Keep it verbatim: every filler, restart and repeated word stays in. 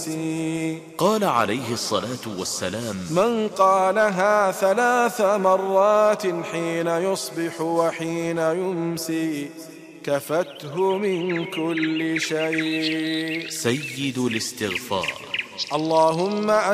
قال عليه الصلاة والسلام: من قالها ثلاث مرات حين يصبح وحين يمسي كفته من كل شيء. سيد الاستغفار. اللهم